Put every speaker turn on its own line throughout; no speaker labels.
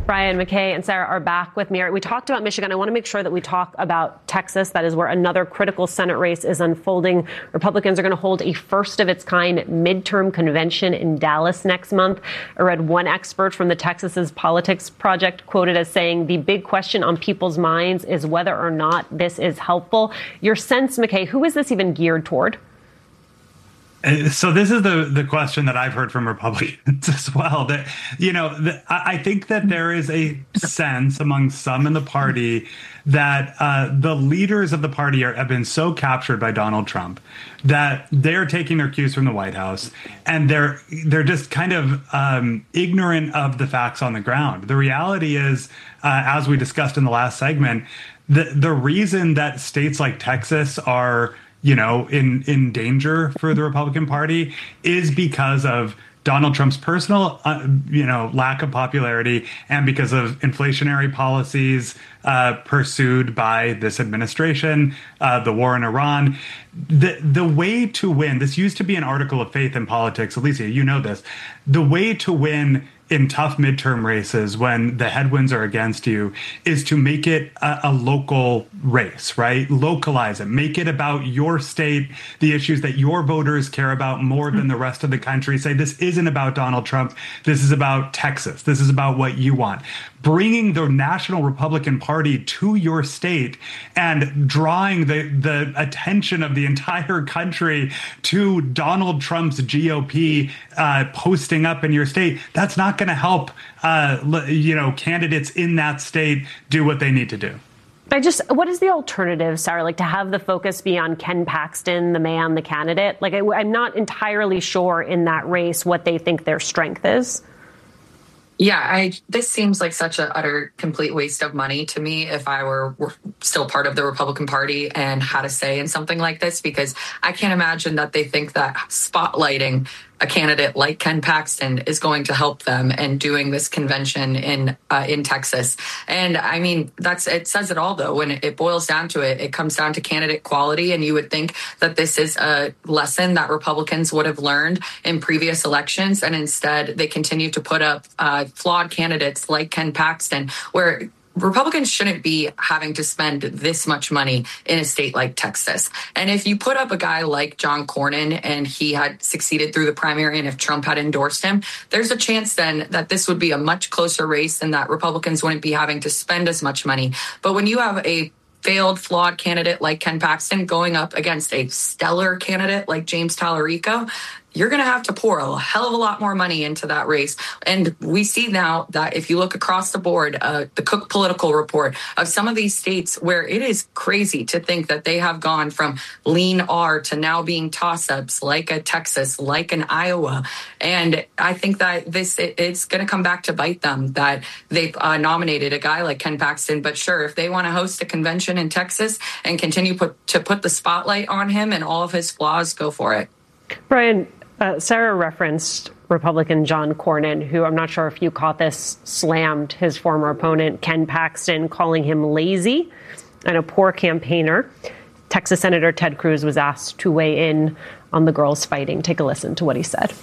Brian, McKay, and Sarah are back with me. We talked about Michigan. I want to make sure that we talk about Texas. That is where another critical Senate race is unfolding. Republicans are going to hold a first-of-its-kind midterm convention in Dallas next month. I read one expert from the Texas's Politics Project quoted as saying the big question on people's minds is whether or not this is helpful. Your sense, McKay, who is this even geared toward?
So this is the question that I've heard from Republicans as well. That, I think that there is a sense among some in the party that the leaders of the party have been so captured by Donald Trump that they're taking their cues from the White House, and they're just kind of ignorant of the facts on the ground. The reality is, as we discussed in the last segment, the reason that states like Texas are in danger for the Republican Party is because of Donald Trump's personal, lack of popularity, and because of inflationary policies pursued by this administration, the war in Iran. The way to win, this used to be an article of faith in politics, Alicia, you know this, the way to win in tough midterm races when the headwinds are against you is to make it a local race, right? Localize it. Make it about your state, the issues that your voters care about more than the rest of the country. Say, this isn't about Donald Trump. This is about Texas. This is about what you want. Bringing the National Republican Party to your state and drawing the attention of the entire country to Donald Trump's GOP posting up in your state, that's not going to help, candidates in that state do what they need to do.
What is the alternative, Sarah? To have the focus be on Ken Paxton, the man, the candidate? I'm not entirely sure in that race what they think their strength is.
Yeah, this seems like such an utter, complete waste of money to me if I were still part of the Republican Party and had a say in something like this, because I can't imagine that they think that spotlighting a candidate like Ken Paxton is going to help them in doing this convention in Texas. And I mean, it says it all, though. When it boils down to it, it comes down to candidate quality. And you would think that this is a lesson that Republicans would have learned in previous elections. And instead, they continue to put up flawed candidates like Ken Paxton, where Republicans shouldn't be having to spend this much money in a state like Texas. And if you put up a guy like John Cornyn and he had succeeded through the primary, and if Trump had endorsed him, there's a chance then that this would be a much closer race and that Republicans wouldn't be having to spend as much money. But when you have a failed, flawed candidate like Ken Paxton going up against a stellar candidate like James Tallarico, you're going to have to pour a hell of a lot more money into that race. And we see now that if you look across the board, the Cook Political Report of some of these states where it is crazy to think that they have gone from lean R to now being toss-ups like a Texas, like an Iowa. And I think that it's going to come back to bite them that they've nominated a guy like Ken Paxton. But sure, if they want to host a convention in Texas and continue to put the spotlight on him and all of his flaws, go for it.
Brian, Sarah referenced Republican John Cornyn, who, I'm not sure if you caught this, slammed his former opponent, Ken Paxton, calling him lazy and a poor campaigner. Texas Senator Ted Cruz was asked to weigh in on the girls fighting. Take a listen to what he said.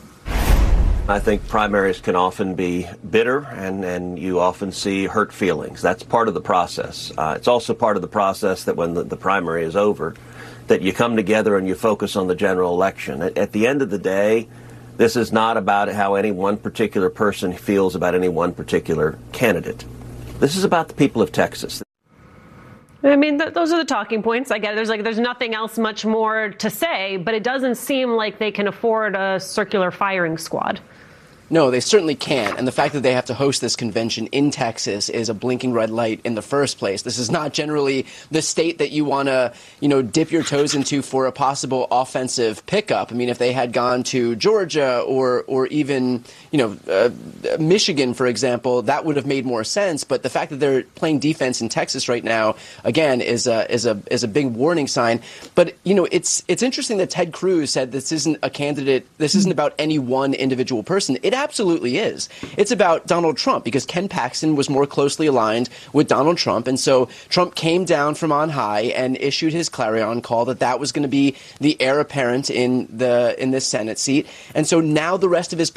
I think primaries can often be bitter, and you often see hurt feelings. That's part of the process. It's also part of the process that when the primary is over, that you come together and you focus on the general election. At the end of the day, this is not about how any one particular person feels about any one particular candidate. This is about the people of Texas.
I mean, those are the talking points. I get it. There's nothing else much more to say, but it doesn't seem like they can afford a circular firing squad.
No, they certainly can't. And the fact that they have to host this convention in Texas is a blinking red light in the first place. This is not generally the state that you want to, dip your toes into for a possible offensive pickup. I mean, if they had gone to Georgia or even, Michigan, for example, that would have made more sense. But the fact that they're playing defense in Texas right now, again, is a big warning sign. But, it's interesting that Ted Cruz said this isn't a candidate. This isn't about any one individual person. It absolutely is. It's about Donald Trump, because Ken Paxton was more closely aligned with Donald Trump. And so Trump came down from on high and issued his clarion call that was going to be the heir apparent in this Senate seat. And so now the rest of his